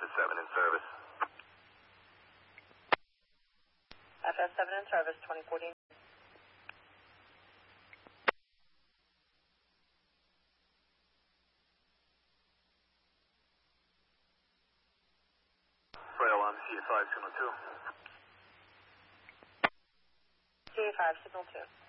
FS7 in service. FS7 in service, 2014. Rail on CA5 signal 2. CA5 signal 2.